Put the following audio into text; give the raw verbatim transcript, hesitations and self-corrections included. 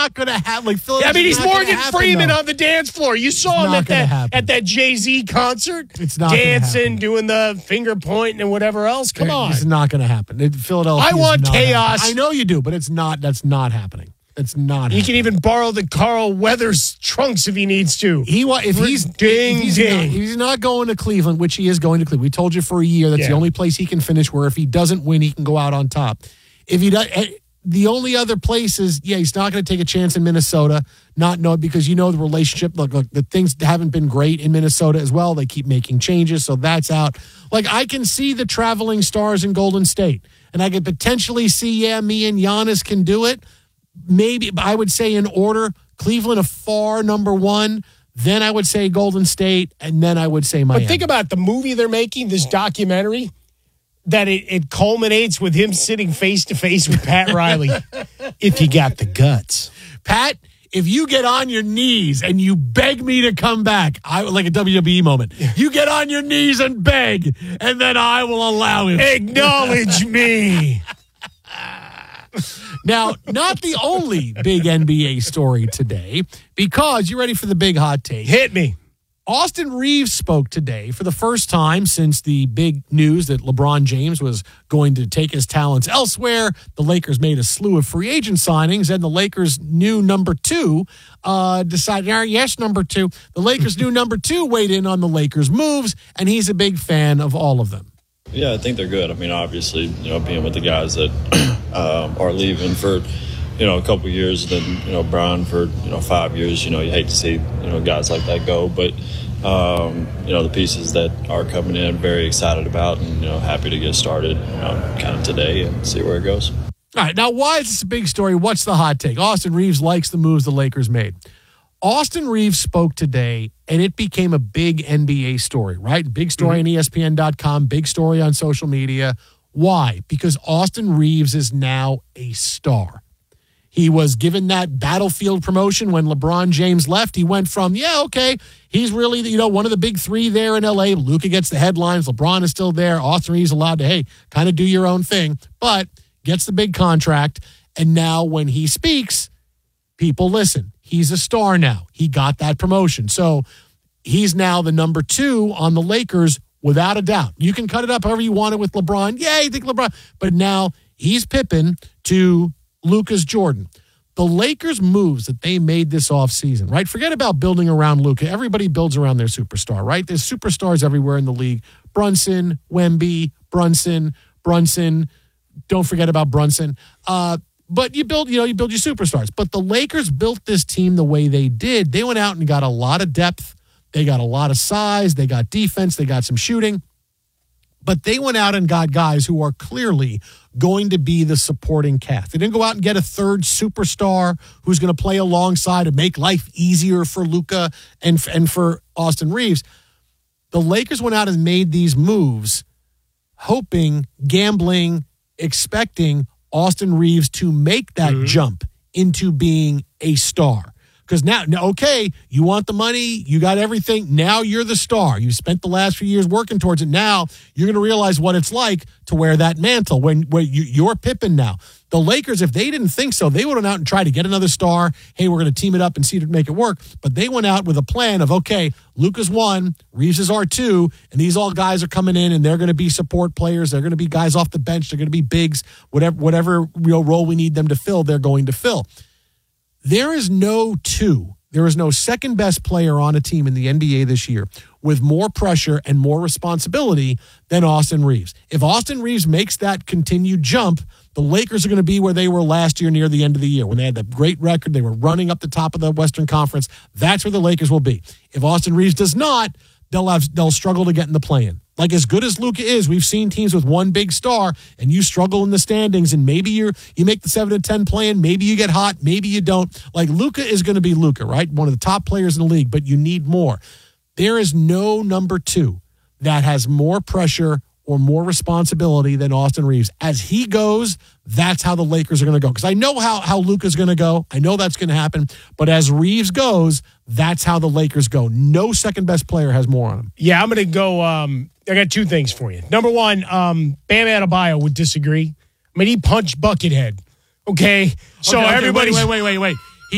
not going to have like Phil. Yeah, I mean, he's Morgan Freeman though. on the dance floor. You saw it's him at that happen. at that Jay-Z concert. It's not dancing, doing the finger pointing and whatever else. Come on, it's not going to happen. It, Philadelphia. I want chaos. Happening. I know you do, but it's not. That's not happening. It's not. He happening. can even borrow the Carl Weathers trunks if he needs to. He if he's ding if he's ding. Not, he's not going to Cleveland, which he is going to Cleveland. We told you for a year that's yeah. the only place he can finish. Where if he doesn't win, he can go out on top. If he does, the only other place is yeah, he's not going to take a chance in Minnesota. Not know because you know the relationship. Look, look, the things haven't been great in Minnesota as well. They keep making changes, so that's out. Like I can see the traveling stars in Golden State, and I could potentially see yeah, me and Giannis can do it. Maybe I would say in order, Cleveland a far number one, then I would say Golden State, and then I would say Miami. But think about the movie they're making, this documentary, that it, it culminates with him sitting face-to-face with Pat Riley. If you got the guts. Pat, if you get on your knees and you beg me to come back, I like a W W E moment. You get on your knees and beg, and then I will allow it. Acknowledge me. Now, not the only big N B A story today, because you ready for the big hot take? Hit me. Austin Reeves spoke today for the first time since the big news that LeBron James was going to take his talents elsewhere. The Lakers made a slew of free agent signings, and the Lakers' new number two uh, decided, oh, yes, number two. The Lakers' new number two weighed in on the Lakers' moves, and he's a big fan of all of them. Yeah, I think they're good. I mean, obviously, you know, being with the guys that um, are leaving for, you know, a couple years, then, you know, Brian for, you know, five years, you know, you hate to see, you know, guys like that go. But, um, you know, the pieces that are coming in, very excited about and, you know, happy to get started, you know, kind of today and see where it goes. All right, now, why is this a big story? What's the hot take? Austin Reeves likes the moves the Lakers made. Austin Reeves spoke today, and it became a big N B A story, right? Big story mm-hmm. on E S P N dot com, big story on social media. Why? Because Austin Reeves is now a star. He was given that battlefield promotion when LeBron James left. He went from, yeah, okay, he's really, you know, one of the big three there in L A. Luka gets the headlines. LeBron is still there. Austin Reeves allowed to, hey, kind of do your own thing, but gets the big contract. And now when he speaks, people listen. He's a star now. He got that promotion. So he's now the number two on the Lakers without a doubt. You can cut it up however you want it with LeBron. Yeah, you think LeBron. But now he's Pippen to Luka's Jordan. The Lakers' moves that they made this offseason, right? Forget about building around Luka. Everybody builds around their superstar, right? There's superstars everywhere in the league. Brunson, Wemby, Brunson, Brunson. Don't forget about Brunson. Uh, But you build, you know, you build your superstars. But the Lakers built this team the way they did. They went out and got a lot of depth. They got a lot of size. They got defense. They got some shooting. But they went out and got guys who are clearly going to be the supporting cast. They didn't go out and get a third superstar who's going to play alongside and make life easier for Luka and, and for Austin Reeves. The Lakers went out and made these moves, hoping, gambling, expecting Austin Reeves to make that mm-hmm. jump into being a star. Because now, okay, you want the money, you got everything. Now you're the star. You spent the last few years working towards it. Now you're going to realize what it's like to wear that mantle when, when you, you're Pippen now. The Lakers, if they didn't think so, they would have went out and tried to get another star. Hey, we're going to team it up and see to make it work. But they went out with a plan of, okay, Luka's one, Reeves is our two, and these all guys are coming in and they're going to be support players. They're going to be guys off the bench. They're going to be bigs. Whatever, whatever real role we need them to fill, they're going to fill. There is no two. There is no second best player on a team in the N B A this year with more pressure and more responsibility than Austin Reeves. If Austin Reeves makes that continued jump, the Lakers are going to be where they were last year near the end of the year when they had that great record. They were running up the top of the Western Conference. That's where the Lakers will be. If Austin Reeves does not, they'll have they'll struggle to get in the play-in. Like as good as Luka is, we've seen teams with one big star and you struggle in the standings and maybe you you make the seven to ten play-in, maybe you get hot, maybe you don't. Like Luka is going to be Luka, right? One of the top players in the league, but you need more. There is no number two that has more pressure or more responsibility than Austin Reeves. As he goes, that's how the Lakers are going to go. Because I know how, how Luka's going to go. I know that's going to happen. But as Reeves goes, that's how the Lakers go. No second best player has more on him. Yeah, I'm going to go. Um, I got two things for you. Number one, um, Bam Adebayo would disagree. I mean, he punched Buckethead. Okay, so okay, okay, everybody's wait, wait, wait, wait, wait.